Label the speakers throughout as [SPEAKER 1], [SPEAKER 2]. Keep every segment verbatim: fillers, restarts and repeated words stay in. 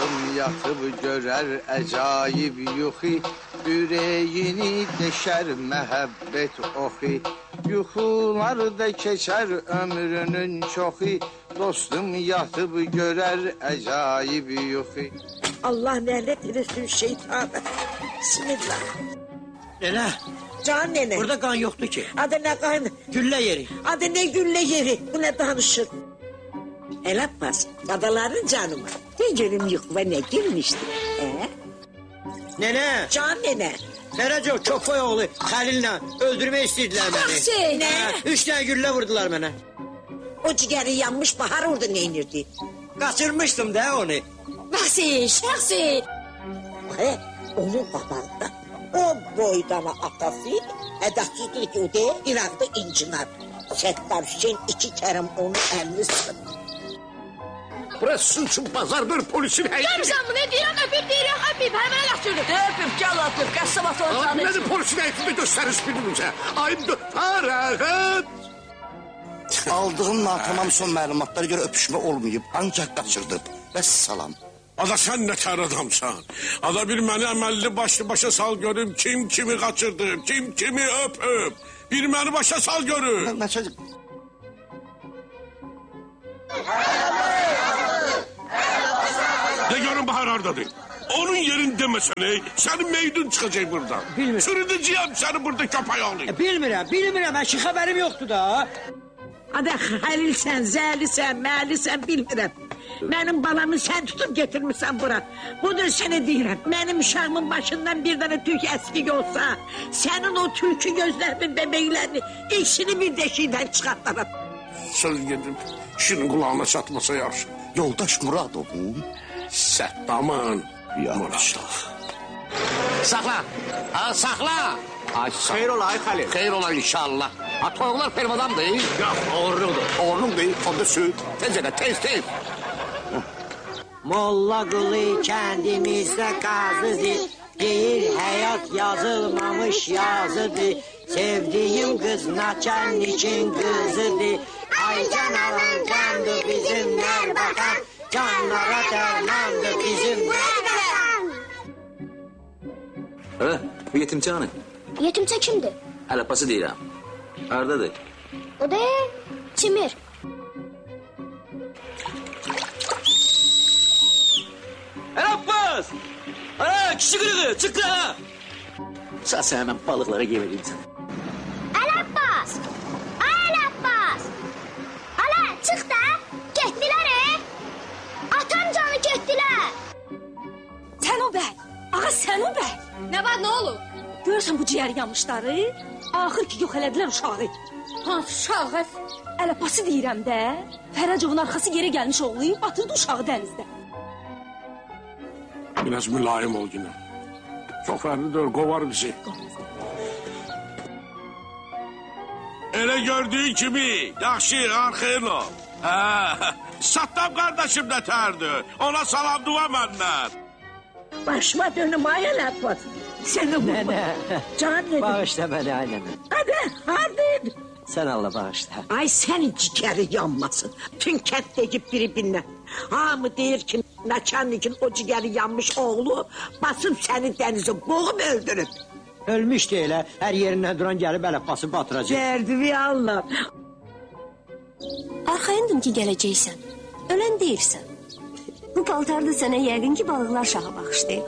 [SPEAKER 1] Dostum yatıp görer acayip yuxi, yüreğini deşer mehabbet oxi. Yuxularda keçer ömrünün çoxi, dostum yatıp görer acayip yuxi.
[SPEAKER 2] Allah lanet eylesin şeytanı. Bismillah.
[SPEAKER 3] Nene.
[SPEAKER 2] Can nene.
[SPEAKER 3] Burada kan yoktu ki.
[SPEAKER 2] Adı ne kan?
[SPEAKER 3] Gülle yeri.
[SPEAKER 2] Adı ne gülle yeri? Bu ne danışır? El Abbas, adaların canıma. Ne gelin yıkma ne girmişti. Ee?
[SPEAKER 3] Nene.
[SPEAKER 2] Can nene.
[SPEAKER 3] Feraco Çofayoğlu Halil'le öldürme istediler beni.
[SPEAKER 2] Şey ne?
[SPEAKER 3] Ha, üç tane gülle vurdular bana.
[SPEAKER 2] O ciğeri yanmış bahar orada ne inirdi?
[SPEAKER 3] Kaçırmıştım da onu.
[SPEAKER 2] Vasiş, vasiş. He, onun babanda o boydana atası edasızdır ki o değil, İraq'da incinar. Settar Hüseyin iki kerem onun elini sıkın.
[SPEAKER 4] Burası suçun pazardır, polisin heyeti.
[SPEAKER 5] Görmüşəm bu, ne deyirəm, öpüb deyirəm, öpüb, həmənə qaçırdı.
[SPEAKER 2] Öpüp gel öpüp, qəssabası olacağını
[SPEAKER 4] Nedir polisin heyetini göstəriş birbirimize? Ayıbdır, fərəqət.
[SPEAKER 6] Aldığım natamam son məlumatlara görə öpüşmə olmayıb, ancaq qaçırdım. Vəssalam.
[SPEAKER 4] Ada sən nə kar adamsan? Ada bir məni əməlli başlı başa sal görüm, kim kimi qaçırdı, kim kimi öpüb. Bir məni başa sal görüm.
[SPEAKER 6] Nə çocuk?
[SPEAKER 4] De görün Bahar hardadır. Onun yerini demesene, senin meydun çıkacak buradan.
[SPEAKER 3] Bilmiyorum.
[SPEAKER 4] Çürüdeceğim seni burada köpeği olayım.
[SPEAKER 3] E, bilmirəm, bilmirəm, əşi xəbərim yoxdur da.
[SPEAKER 2] Adı Halilsən, Zəlisən, Məlisən bilmirəm. Mənim balamı sən tutup getirmişsən bura. Budur sənə deyirəm. Mənim uşağımın başından bir tane tük əskik olsa, sənin o tülkü gözlərinin bebeklerini ikisini bir deşikdən çıxartlarım.
[SPEAKER 4] Söz gedib, kişinin kulağına çatmasa yaxşı.
[SPEAKER 6] Yoldaş Muradovun.
[SPEAKER 4] Səttamın.
[SPEAKER 6] Yavaş.
[SPEAKER 7] Sakla. Ha, sakla. Ay,
[SPEAKER 6] Xeyr ola ay Xalil.
[SPEAKER 7] Xeyr ola inşallah. Ha, toyuqlar fermadan değil.
[SPEAKER 4] Yox, oğurludur.
[SPEAKER 6] Oğlum değil, onda söğüt.
[SPEAKER 7] Tez elə, tez, tez.
[SPEAKER 3] Molla Qulu kəndimizdə qazıdır. Deyir həyat yazılmamış yazıdır. Sevdiğim kız naçalnikin kızıdır. Ay can alan candı bizimler bakan. Canlara dermandı bizimler bakan.
[SPEAKER 8] Ha, bu yetimçanı.
[SPEAKER 5] Yetimçə kimdir?
[SPEAKER 8] Ələpası deyirəm. Hardadır?
[SPEAKER 5] O da Çimir.
[SPEAKER 8] Ələppas! Ha, kişi kırığı, çık la! Sağ hemen balıklara yem edeyim sana.
[SPEAKER 5] Əl Abbas! Ay Əl Abbas! Ala, çıx da! Getdilər, e! Atam canı getdilər!
[SPEAKER 9] Sən o bəy! Ağa sən o bəy!
[SPEAKER 5] Nə var, nə olur?
[SPEAKER 9] Görürsən bu ciyər yanmışları? Axır ki, yox elədilər uşağı.
[SPEAKER 5] Hansı uşağı?
[SPEAKER 9] Ələpası deyirəm də. Fərəcovun arxası yerə gəlmiş oğlu batırdı uşağı dənizdə.
[SPEAKER 4] Biraz mülayim ol yine. Çok fərlidir, qovar bizi. Elə gördüğün kimi, yaxşı, arxayın ol. Hə, Sattam qardaşım da tərdir. Ona salam dua məndən.
[SPEAKER 2] Başıma dönüm ay El Abbas. Seni bu.
[SPEAKER 3] Nene.
[SPEAKER 2] Can nene.
[SPEAKER 3] Bağışla beni anneme.
[SPEAKER 2] Hadi, hadi.
[SPEAKER 3] Sen Allah bağışla.
[SPEAKER 2] Ay senin ciğeri yanmasın. Tüm kent deyip birbirine. Hamı deyir ki Naçannikin o ciğeri yanmış oğlu basıp seni denize boğup öldürüp.
[SPEAKER 3] Ölmüş değil ha. Her yerinden duran gelip Ələppası batıracak.
[SPEAKER 2] Derdi Allah.
[SPEAKER 9] Arxayındım ki, gələcəksən. Ölən deyirsən. Bu paltarda sənə yəqin ki, balıqlar şaha baxışdı.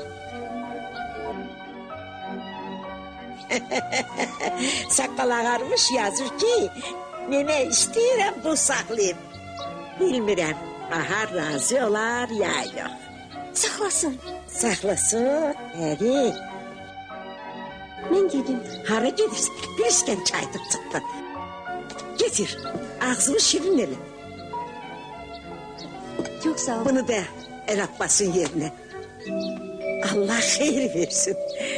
[SPEAKER 2] Sakal ağarmış yazır ki nene istəyirəm bu saxlayayım. Bilmirəm. Aha razı olar ya yox.
[SPEAKER 9] Saxlasın.
[SPEAKER 2] Saxlasın. Hadi.
[SPEAKER 9] Mən gedim.
[SPEAKER 2] Hara gedirsən? Bir iskən çaydır çıxdın. Getir. Ağzını şirin elə.
[SPEAKER 9] Yox sağ ol.
[SPEAKER 2] Bunu da El Abbas'ın yerine. Allah xeyir versin.